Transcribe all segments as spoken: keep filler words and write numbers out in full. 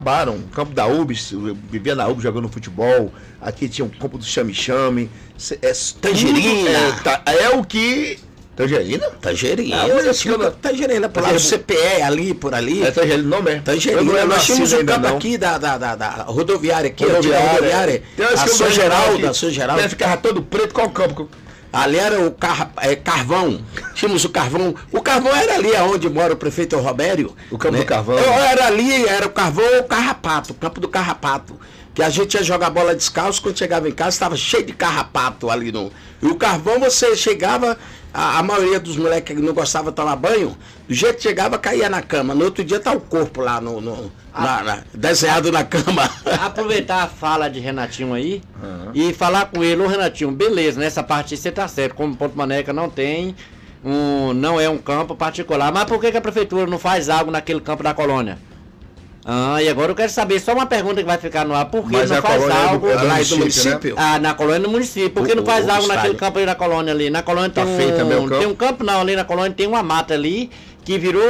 Baram, o campo da U B S, eu vivia na U B S jogando futebol, aqui tinha o campo do chame-chame, é, Tangerina. É, tá, é o que... Tangerina? Tangerina. Ah, olha, tinha eu... Tangerina, por lá, o C P E ali, por ali. É Tangerina, não é? Tangerina. Eu Nós tínhamos um campo não. aqui da, da, da, da rodoviária aqui, rodoviária, a rodoviária. Tem a São Geraldo, a São Geraldo. Ficava todo preto, qual o campo? Ali era o car... é, Carvão. Tínhamos o Carvão. O Carvão era ali onde mora o prefeito Robério. O campo né? do Carvão. Eu, era ali, era o Carvão ou o Carrapato, o campo do Carrapato. Que a gente ia jogar bola descalço, quando chegava em casa estava cheio de carrapato ali no. E o Carvão você chegava, a, a maioria dos moleques que não gostava de tomar banho, do jeito que chegava, caía na cama. No outro dia tá o corpo lá no, no na, na, desenhado na cama. Aproveitar a fala de Renatinho aí uhum. e falar com ele, ô Renatinho, beleza, nessa parte você tá certo, como Ponto Maneca não tem, um, não é um campo particular, mas por que, que a prefeitura não faz algo naquele campo da colônia? Ah, e agora eu quero saber, só uma pergunta que vai ficar no ar, por que não faz algo é do, é do lá município, do município? Né? Ah, na colônia do município, por que o, não faz o, algo o naquele estádio. campo ali da colônia ali? Na colônia tem, tá um, feito também o campo. tem um campo não, ali na colônia tem uma mata ali, que virou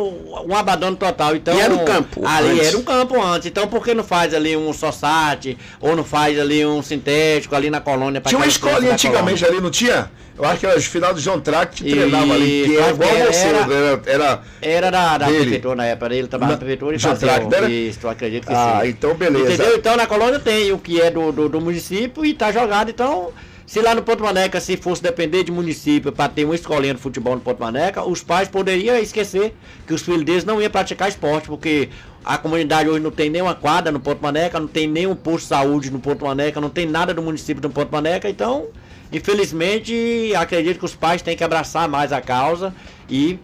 um abandono total. Então, e era um campo ali antes. era um campo antes, então por que não faz ali um society, ou não faz ali um sintético ali na colônia? Pra tinha uma escolinha antigamente ali, não tinha? Eu acho que era o final do João Tract que treinava ali, que era igual você, era, era... Era da, da prefeitura na época, ele trabalhava na prefeitura e fazia isso, eu acredito que ah, sim. então beleza. Entendeu? Então na colônia tem o que é do, do, do município e tá jogado, então... Se lá no Ponto Maneca, se fosse depender de município para ter uma escolinha de futebol no Ponto Maneca, os pais poderiam esquecer que os filhos deles não iam praticar esporte, porque a comunidade hoje não tem nenhuma quadra no Ponto Maneca, não tem nenhum posto de saúde no Ponto Maneca, não tem nada do município do Ponto Maneca, então, infelizmente, acredito que os pais têm que abraçar mais a causa e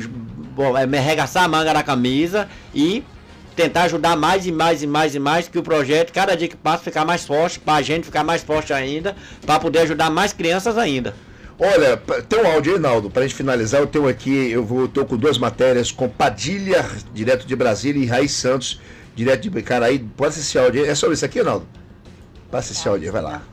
bom, é, arregaçar a manga da camisa e tentar ajudar mais e mais e mais e mais, que o projeto, cada dia que passa, ficar mais forte, para a gente ficar mais forte ainda, para poder ajudar mais crianças ainda. Olha, tem um áudio aí, Naldo, para a gente finalizar, eu tenho aqui, eu vou, tô com duas matérias, com Padilha, direto de Brasília, e Raiz Santos, direto de Bicaraí. Pode ser esse áudio aí? É sobre isso aqui, Naldo? Passa esse áudio aí, vai lá.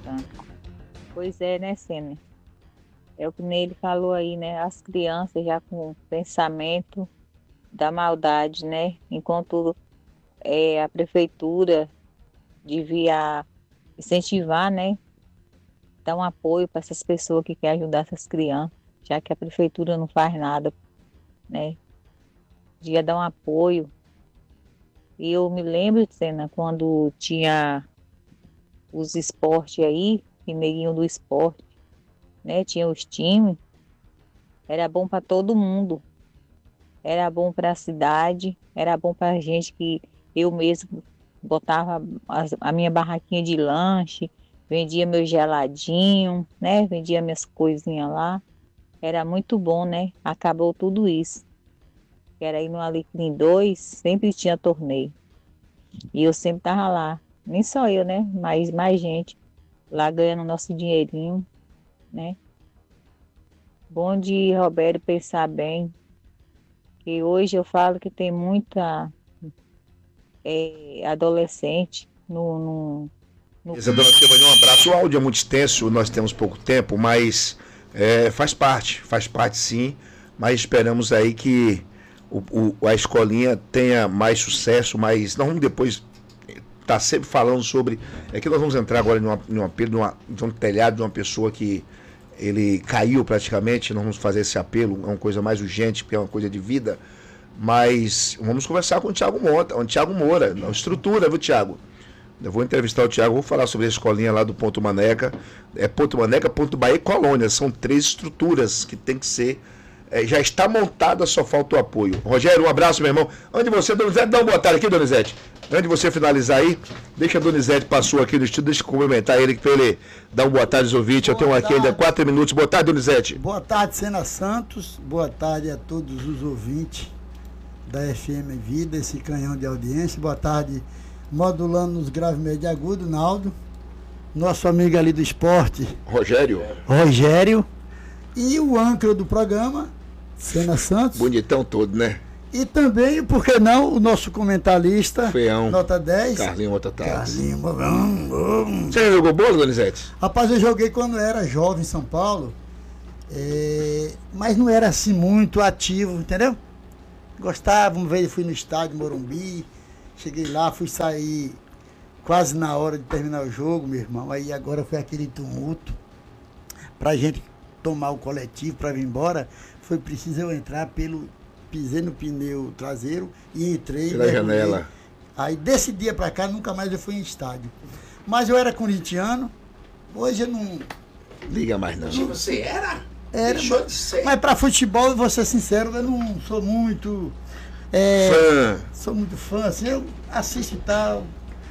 Pois é, né, Sênia? É o que ele falou aí, né? As crianças já com pensamento da maldade, né? Enquanto é, a prefeitura devia incentivar, né? Dar um apoio para essas pessoas que querem ajudar essas crianças, já que a prefeitura não faz nada, né? Devia dar um apoio. E eu me lembro, Sena, quando tinha os esportes aí, que neguinho do esporte, né? Tinha os times, era bom para todo mundo. Era bom para a cidade, era bom para a gente que eu mesmo botava as, a minha barraquinha de lanche, vendia meu geladinho, né? Vendia minhas coisinhas lá. Era muito bom, né? Acabou tudo isso. Era aí no Alecrim dois, sempre tinha torneio. E eu sempre tava lá. Nem só eu, né? Mas mais gente lá ganhando nosso dinheirinho, né? Bom de Roberto pensar bem. Que hoje eu falo que tem muita é, adolescente no... no, no... Dona Silvânia, um abraço. O áudio é muito extenso, nós temos pouco tempo, mas é, faz parte, faz parte sim, mas esperamos aí que o, o, a escolinha tenha mais sucesso, mas nós vamos depois estar tá sempre falando sobre, é que nós vamos entrar agora em, uma, em um apelo, numa, de um telhado de uma pessoa que ele caiu praticamente, nós vamos fazer esse apelo, é uma coisa mais urgente, porque é uma coisa de vida, mas vamos conversar com o Thiago Moura, o Thiago Moura, na estrutura, viu, Thiago? Eu vou entrevistar o Thiago, vou falar sobre a escolinha lá do Ponto Maneca, é Ponto Maneca, Ponto Bahia e Colônia, são três estruturas que tem que ser, é, já está montada, só falta o apoio. Rogério, um abraço, meu irmão. Onde você, Donizete, dá uma boa tarde aqui, Donizete. Antes de você finalizar aí, deixa a Donizete passou aqui no estúdio, deixa eu cumprimentar ele, para ele dar uma boa tarde aos ouvintes. Eu tenho aqui ainda quatro minutos. Boa tarde, Donizete. Boa tarde, Sena Santos. Boa tarde a todos os ouvintes da F M Vida, esse canhão de audiência. Boa tarde, modulando nos graves, médio e agudo, Naldo. Nosso amigo ali do esporte, Rogério. Rogério. E o âncora do programa, Sena Santos. Bonitão todo, né? E também, por que não, o nosso comentarista, Feão. nota dez. Carlinho Otatardes. Carlinho, bom, bom. Você já jogou bola, Donizete? Rapaz, eu joguei quando eu era jovem em São Paulo, é, mas não era assim muito ativo, entendeu? Gostava, uma vez eu fui no estádio Morumbi, Cheguei lá, fui sair quase na hora de terminar o jogo, meu irmão. Aí agora foi aquele tumulto. Pra gente tomar o coletivo, pra vir embora, foi preciso eu entrar pelo... Pisei no pneu traseiro e entrei. Pela janela. Aí desse dia pra cá, nunca mais eu fui em estádio. Mas eu era corintiano, hoje eu não... Liga mais não. Hoje você era? Era, Deixou de ser. mas pra futebol, eu vou ser sincero, eu não sou muito... É, Fã. Sou muito fã, assim, eu assisto e tal.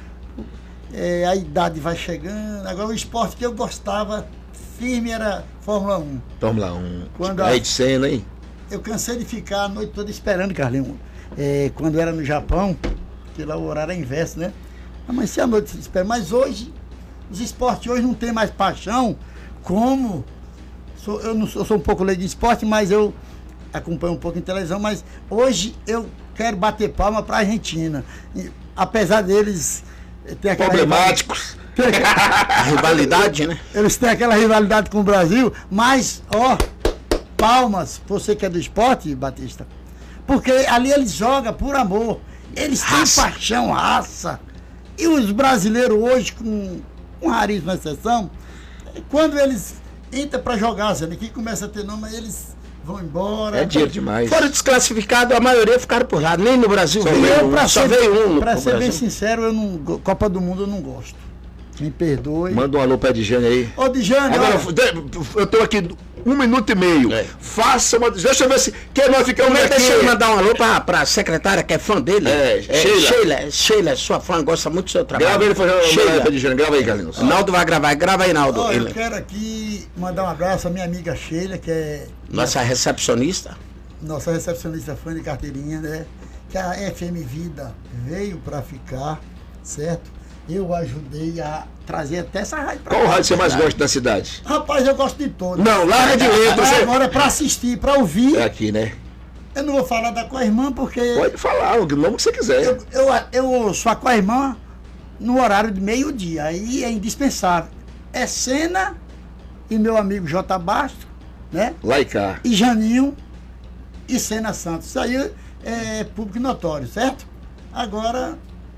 É, a idade vai chegando. Agora o esporte que eu gostava firme era Fórmula um. Fórmula um. Quando Aí a- de cena, hein? Eu cansei de ficar a noite toda esperando, Carlinhos. É, quando era no Japão, que lá o horário é inverso, né? Amanhecia a noite esperando. Mas hoje, os esportes hoje não tem mais paixão como... Sou, eu, não sou, eu sou um pouco leigo de esporte, mas eu acompanho um pouco em televisão, mas hoje eu quero bater palma para a Argentina. E, apesar deles ter aquela Problemáticos. A rivalidade, né? eles têm aquela rivalidade com o Brasil, mas, ó, palmas, você que é do esporte, Batista, porque ali eles jogam por amor, eles têm Raça. paixão, raça. E os brasileiros hoje, com um raríssima exceção, quando eles entram para jogar, Zé, que começa a ter nome, eles vão embora. É dinheiro demais. Foram desclassificados, a maioria ficaram por lá. Nem no Brasil E veio eu, um. pra Só ser, veio um no pra pro ser bem Brasil. sincero, eu não, go- Copa do Mundo eu não gosto. Me perdoe. Manda um alô pra Edjane aí. Ô, Dijane, Agora, olha, eu tenho aqui um minuto e meio. É. Faça uma. Deixa eu ver se. Que nós ficamos Primeiro, aqui. deixa eu mandar um alô pra, pra secretária que é fã dele. É, Sheila. Sheila. Sheila, Sheila, sua fã, gosta muito do seu trabalho. Grava ele fazendo uma Sheila. pra Edjane. Grava aí, Carlinhos. Naldo vai gravar. Grava aí, Naldo. ó, eu Ele- quero aqui mandar um abraço à minha amiga Sheila, que é Nossa recepcionista. nossa recepcionista fã de carteirinha, né? Que a F M Vida veio para ficar, certo? Eu ajudei a trazer até essa rádio pra Qual cá. rádio você mais gosta da cidade? Rapaz, eu gosto de todas. Não, larga de letra. Mas Você... agora para assistir, para ouvir, É aqui, né? eu não vou falar da Coirmã porque Pode falar o nome que você quiser. eu, eu, eu ouço a Coirmã no horário de meio-dia, aí é indispensável. É Cena e meu amigo J. Basto, né? Lá e cá. E Janinho e Cena Santos. Isso aí é público notório, certo? Agora,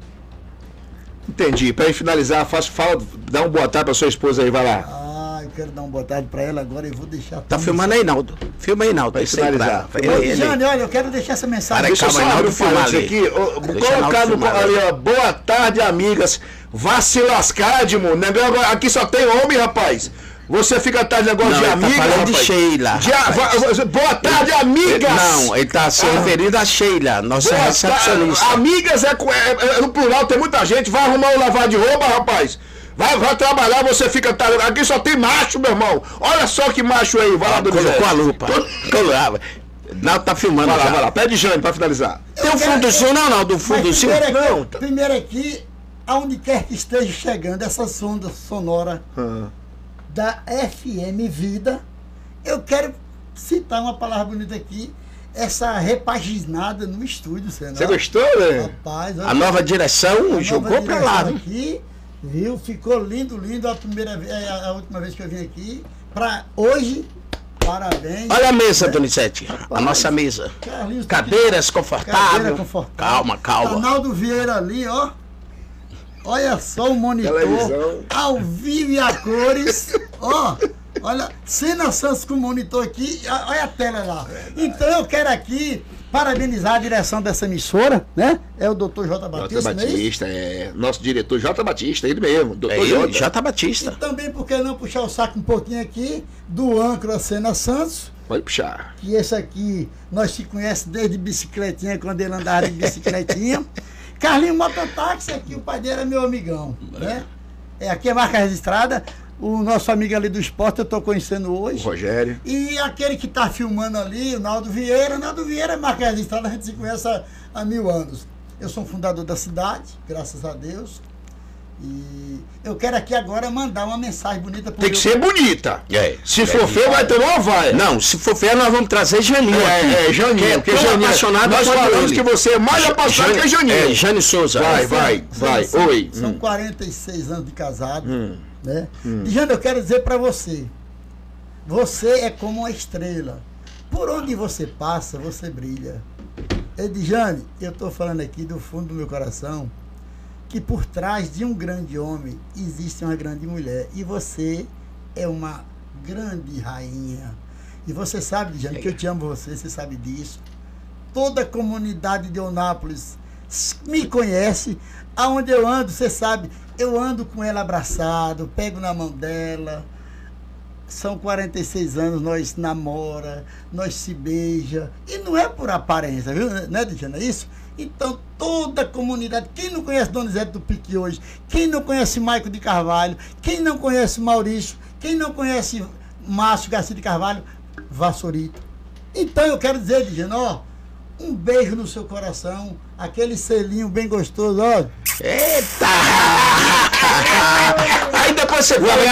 Entendi. Pra finalizar, faço, fala, dá um boa tarde pra sua esposa aí, vai lá. ah, eu quero dar uma boa tarde pra ela agora, eu vou deixar... Tá tudo filmando aí, Naldo. Filma aí, Naldo. Vai Isso aí finalizar. pra- Filma ele- aí, ele- Jane, olha, eu quero deixar essa mensagem. Para, Deixa eu calma só aí, abrir o Naldo, filma parênteses ali. aqui. ó, Deixa Colocar Naldo no, filmar ali, ali. ó. Boa tarde, amigas. Vá se lascar, Edmundo. Negócio agora- Aqui só tem homem, rapaz. Você fica atrás de negócio Não, de ele tá amiga, falando de rapaz. Sheila, De a- rapaz. va- Boa tarde, amigas. Não, ele tá se Ah. referindo a Sheila, nossa Boa recepcionista. tarde. Amigas é, co- é- é no plural, tem muita gente. Vai arrumar um lavar de roupa, rapaz. Vai, vai trabalhar, você fica. Tá, aqui só tem macho, meu irmão. Olha só que macho aí. Vai lá, Dona Colocou Jé. a lupa. Colocava. Naldo tá filmando Vai lá, já. vai lá. Pede Jane pra finalizar. Tem um fundozinho, não, não, do Mas fundozinho. primeiro aqui, Não. primeiro aqui, aonde quer que esteja chegando essa sonda sonora Ah. da F M Vida, eu quero citar uma palavra bonita aqui, essa repaginada no estúdio, Senhor. Você gostou, né? Rapaz, olha, A nova a direção nova jogou pra lá, direção viu? aqui, viu? Ficou lindo, lindo a primeira vez, a, a última vez que eu vim aqui. Pra hoje, parabéns. Olha a mesa, Donizete. A nossa mesa. Carlinhos, Cadeiras Cadeira confortáveis. confortável. Calma, calma. Arnaldo Vieira ali, ó. Olha só o monitor. Televisão. Ao vivo e a cores. Ó, olha, Cena Santos com o monitor aqui. ó, Olha a tela lá. Então eu quero aqui parabenizar a direção dessa emissora, né? É o doutor J. Jota Batista, não é isso? Batista, é. Nosso diretor Jota Batista, ele mesmo. Doutor É ele, Jota. Jota E Batista. também, por que não puxar o saco um pouquinho aqui do âncora Cena Santos? Pode puxar. Que esse aqui nós se conhecemos desde bicicletinha, quando ele andava de bicicletinha. Carlinho Mototáxi, aqui o pai dele é meu amigão, né? É, aqui é marca registrada. O nosso amigo ali do esporte eu estou conhecendo O hoje. Rogério. E aquele que está filmando ali, o Naldo Vieira. Naldo Vieira é marca registrada, a gente se conhece há, há mil anos. Eu sou um fundador da cidade, graças a Deus. E eu quero aqui agora mandar uma mensagem bonita pro Tem que meu- ser bonita. É. Se for feio, vai ter uma vai. Não, se for feio, nós vamos trazer Janinho aqui. É, é, Janinho, porque tão Janinho, apaixonado nós quanto falamos ele. que você é mais apaixonado que Janinho. É, Jane Souza. Vai, vai, vai. São, Oi. São Hum. quarenta e seis anos de casado, Hum. né? E, Jane, eu quero dizer para você, você é como uma estrela. Por onde você passa, você brilha. Edjane, eu estou falando aqui do fundo do meu coração que por trás de um grande homem existe uma grande mulher. E você é uma grande rainha. E você sabe, Edjane, que eu te amo você, você sabe disso. Toda a comunidade de Eunápolis me conhece. Aonde eu ando, você sabe, eu ando com ela abraçado, pego na mão dela. São quarenta e seis anos, nós namora, nós se beija. E não é por aparência, viu, né, Dijana? É isso? Então, toda a comunidade, quem não conhece Donizete do Pique hoje, quem não conhece Maico de Carvalho, quem não conhece Maurício, quem não conhece Márcio Garcia de Carvalho, Vassourito. Então, eu quero dizer, Dijana, ó, um beijo no seu coração, aquele selinho bem gostoso, ó. Eita! Aí depois você vai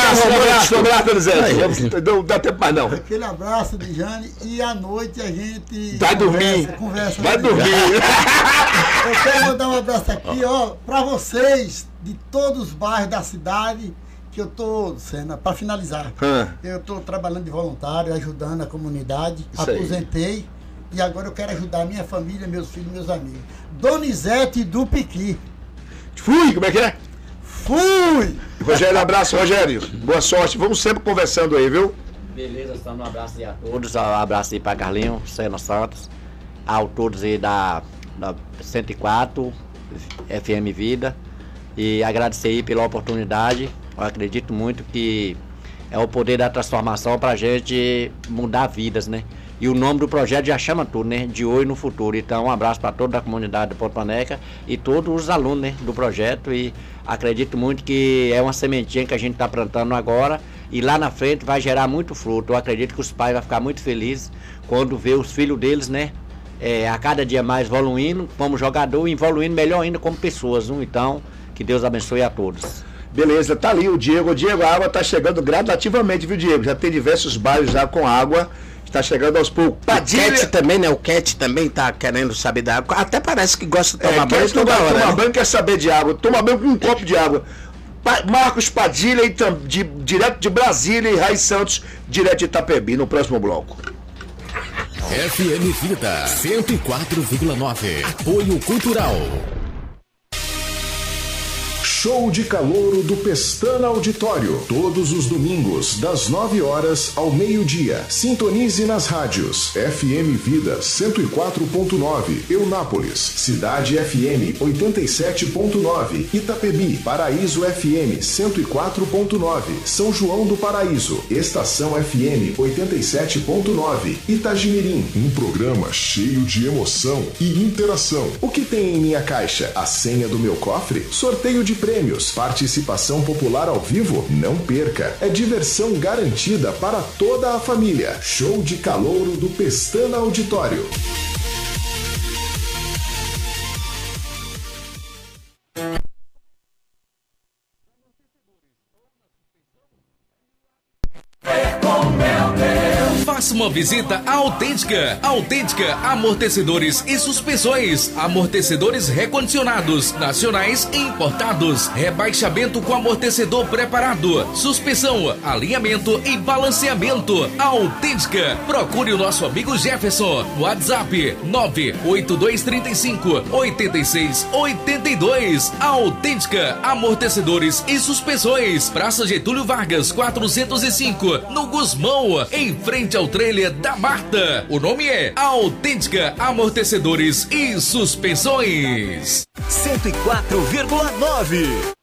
não dá tempo mais não. Aquele abraço de Jane e à noite a gente vai conversa, dormir. Conversa vai dormir. Eu quero mandar um abraço aqui, ó, pra vocês de todos os bairros da cidade, que eu tô, Sena, pra finalizar, hum. eu tô trabalhando de voluntário, ajudando a comunidade, isso aposentei. Aí. E agora eu quero ajudar a minha família, meus filhos, meus amigos. Donizete do Piqui. Fui, como é que é? Fui! Rogério, abraço, Rogério. Boa sorte. Vamos sempre conversando aí, viu? Beleza, estamos um abraço aí a todos. Um abraço aí para Carlinhos, Senna Santos, ao todos aí da, da cento e quatro, F M Vida. E agradecer aí pela oportunidade. Eu acredito muito que é o poder da transformação para a gente mudar vidas, né? E o nome do projeto já chama tudo, né? De hoje no futuro. Então, um abraço para toda a comunidade de Ponta Maneca e todos os alunos, né, do projeto. E acredito muito que é uma sementinha que a gente está plantando agora e lá na frente vai gerar muito fruto. Eu acredito que os pais vão ficar muito felizes quando ver os filhos deles, né? É, a cada dia mais evoluindo como jogador e evoluindo melhor ainda como pessoas. Hein? Então, que Deus abençoe a todos. Beleza, tá ali o Diego. Diego, a água tá chegando gradativamente, viu, Diego? Já tem diversos bairros já com água. Está chegando aos poucos. Padilha. O Cat também, né? O Cat também tá querendo saber da água. Até parece que gosta de tomar é, banho toda hora. Toma né? banho, quer saber de água. Toma banho com um copo de água. Pa Marcos Padilha, de, direto de Brasília, e Raiz Santos, direto de Itapebi, no próximo bloco. F M Vida cento e quatro vírgula nove. Apoio Cultural. Show de calouro do Pestana Auditório. Todos os domingos, das nove horas ao meio-dia. Sintonize nas rádios F M Vida cento e quatro ponto nove, Eunápolis, Cidade F M oitenta e sete ponto nove, Itapebi, Paraíso F M cento e quatro ponto nove, São João do Paraíso, Estação F M oitenta e sete ponto nove, Itagimirim. Um programa cheio de emoção e interação. O que tem em minha caixa? A senha do meu cofre? Sorteio de prêmios. Participação popular ao vivo? Não perca. É diversão garantida para toda a família. Show de calouro do Pestana Auditório. Faça uma visita à Autêntica. Autêntica Amortecedores e Suspensões. Amortecedores recondicionados, nacionais e importados. Rebaixamento com amortecedor preparado. Suspensão, alinhamento e balanceamento. Autêntica. Procure o nosso amigo Jefferson. WhatsApp nove oito dois três cinco oito seis oito dois. Autêntica Amortecedores e Suspensões. Praça Getúlio Vargas, quatrocentos e cinco, no Gusmão, em frente ao trailer da Marta. O nome é Autêntica Amortecedores e Suspensões. cento e quatro vírgula nove.